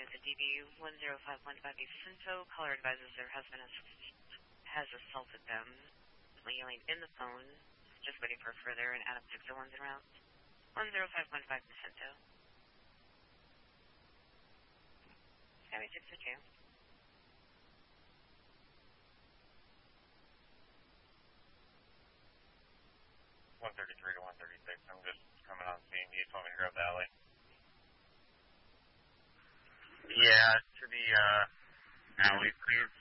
to DB10515 Cinto. Caller advises their husband has assaulted them. Yelling in the phone. Just waiting for further and Adam 601's en route. 10515 Cinto. Skyway 602. 133 to 136. I'm just coming on scene. You just want me to grab the alley? Yeah, to the alley, please.